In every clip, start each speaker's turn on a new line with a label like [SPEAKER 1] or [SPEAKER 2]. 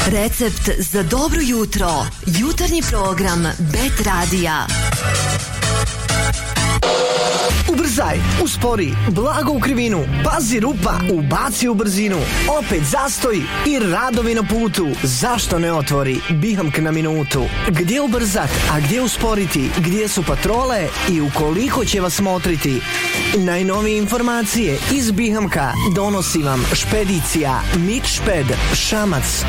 [SPEAKER 1] Recept za dobro jutro. Jutarnji program Bet Radija.
[SPEAKER 2] Ubrzaj, uspori, blago u krivinu, pazi rupa, ubaci u brzinu, opet zastoj i radovi na putu. Zašto ne otvori Bihamk na minutu? Gdje ubrzat, a gdje usporiti, gdje su patrole i ukoliko će vas motriti? Najnovije informacije iz Bihamka donosi vam špedicija Mitšped Šamac.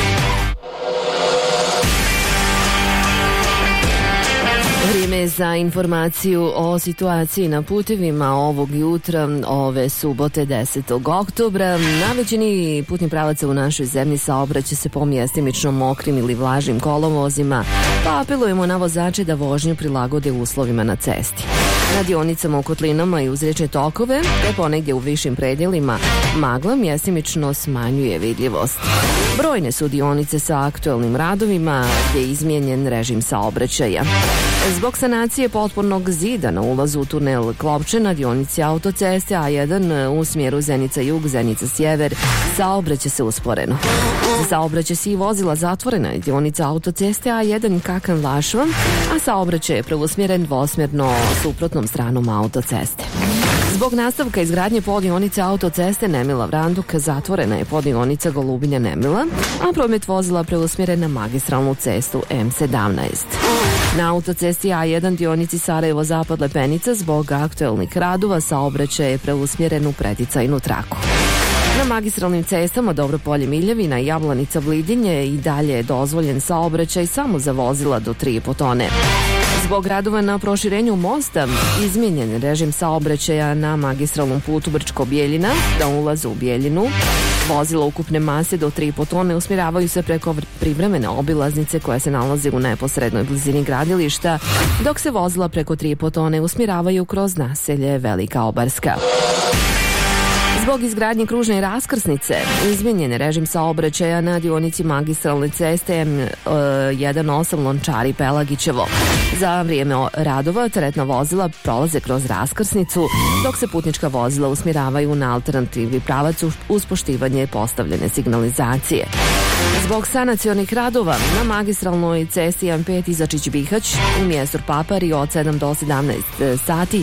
[SPEAKER 3] Vrijeme za informaciju o situaciji na putevima ovog jutra, ove subote 10. oktobra. Na većini putnih pravaca u našoj zemlji saobraća se po mjestimično mokrim ili vlažnim kolovozima, pa apelujemo na vozače da vožnju prilagode uslovima na cesti. Na dionicama u kotlinama i uz riječne tokove, te ponegdje u višim predjelima, magla mjestimično smanjuje vidljivost. Brojne su dionice sa aktualnim radovima gdje je izmijenjen režim saobraćaja. Zbog sanacije potpornog zida na ulazu u tunel Klopče na dionici autoceste A1 u smjeru Zenica-Jug, Zenica-Sjever, saobraća se usporeno. Za saobraćaj i vozila zatvorena je dionica autoceste A1 Kakan-Lašva, a saobraćaj je preusmjeren dvosmjerno suprotnom stranom autoceste. Zbog nastavka izgradnje poddionice autoceste Nemila-Vranduk zatvorena je poddionica Golubinja-Nemila, a promet vozila preusmjeren na magistralnu cestu M17. Na autocesti A1 dionici Sarajevo-Zapad Lepenica zbog aktualnih radova saobraćaj je preusmjeren u preticajnu traku. Na magistralnim cestama Dobropolje-Miljevina i Jablanica-Blidinje i dalje je dozvoljen saobraćaj samo za vozila do 3,5 tone. Zbog radova na proširenju mosta izmijenjen režim saobraćaja na magistralnom putu Brčko-Bijeljina na ulazu u Bijeljinu. Vozila ukupne mase do 3,5 tone usmjeravaju se preko privremene obilaznice koja se nalazi u neposrednoj blizini gradilišta, dok se vozila preko 3,5 tone usmjeravaju kroz naselje Velika Obarska. Zbog izgradnje kružne raskrsnice izmijenjen je režim saobraćaja na dionici magistralne ceste M18 Lončari-Pelagićevo. Za vrijeme radova teretna vozila prolaze kroz raskrsnicu, dok se putnička vozila usmjeravaju na alternativni pravac uz poštivanje postavljene signalizacije. Zbog sanacionih radova na magistralnoj cesti M5 Izačić-Bihać u mjestor Papari od 7 do 17 sati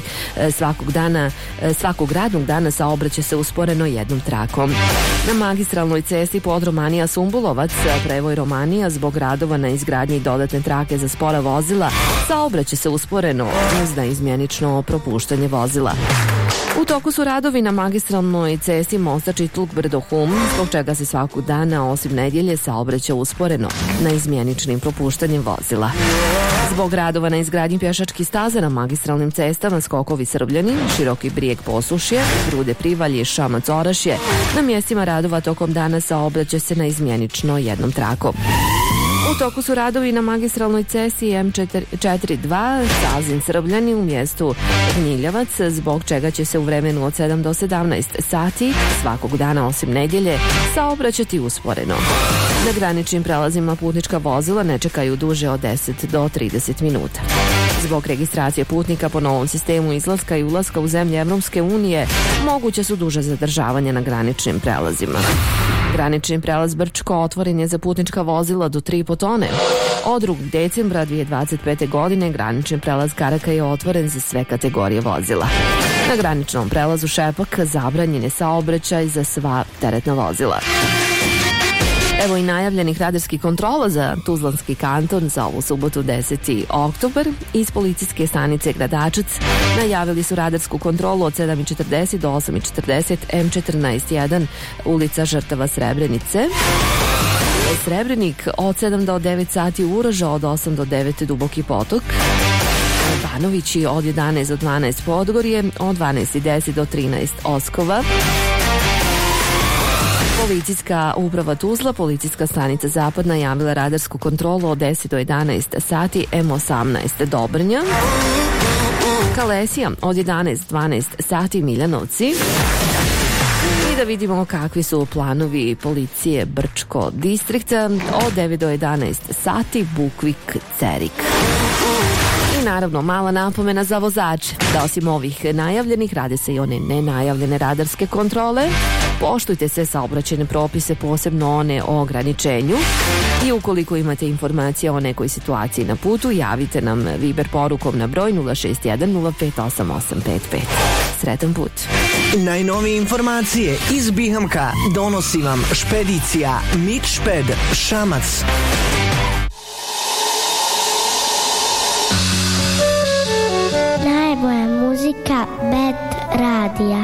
[SPEAKER 3] svakog radnog dana saobraća se usporeno jednom trakom. Na magistralnoj cesti Podromanija-Sumbulovac, prevoj Romanija zbog radova na izgradnji dodatne trake za spora vozila saobraća se usporeno uz neizmjenično propuštanje vozila. U toku su radovi na magistralnoj cesti mosta Čitluk-Brdo-Hum, zbog čega se svakog dana osim nedjelje saobraća usporeno na izmjeničnim propuštanjem vozila. Zbog radova na izgradnji pješačkih staza na magistralnim cestama Skokovi Srbljani, Široki Brijeg Posušje, Grude Privalje, Šamac Orašje, na mjestima radova tokom dana saobraća se na izmjenično jednom trakom. U toku su radovi na magistralnoj cesti M42 Sazin Srbljani u mjestu Gnjiljavac, zbog čega će se u vremenu od 7 do 17 sati svakog dana osim nedjelje saobraćati usporeno. Na graničnim prelazima putnička vozila ne čekaju duže od 10 do 30 minuta. Zbog registracije putnika po novom sistemu izlaska i ulaska u zemlje Evropske unije moguće su duže zadržavanja na graničnim prelazima. Granični prelaz Brčko otvoren je za putnička vozila do 3,5 tone. Od 2. decembra 2025. godine granični prelaz Karaka je otvoren za sve kategorije vozila. Na graničnom prelazu Šepak zabranjen je saobraćaj za sva teretna vozila. Evo i najavljenih radarskih kontrola za Tuzlanski kanton za ovu subotu 10. oktobar. Iz policijske stanice Gradačac najavili su radarsku kontrolu od 7:40 do 8:40 M14-1 ulica Žrtava Srebrenice. Srebrenik od 7 do 9 sati Uroža, od 8 do 9 Duboki Potok. Banovići od 11 do 12 Podgorje, od 12:10 do 13 Oskova. Policijska uprava Tuzla, policijska stanica Zapad najavila radarsku kontrolu od 10 do 11 sati M18 Dobrnja. Kalesija od 11-12 sati Miljanovci. I da vidimo kakvi su planovi policije Brčko distrikta od 9 do 11 sati Bukvik Cerik. I naravno mala napomena za vozače da osim ovih najavljenih rade se i one nenajavljene radarske kontrole Poštujte sve saobraćajne propise, posebno one o ograničenju, i ukoliko imate informacije o nekoj situaciji na putu, javite nam Viber porukom na broj 061 058855. Sretan put.
[SPEAKER 2] Najnovije informacije iz Bihamka donosi vam špedicija Mitšped Šamac.
[SPEAKER 4] Najbolja muzika Bet Radija.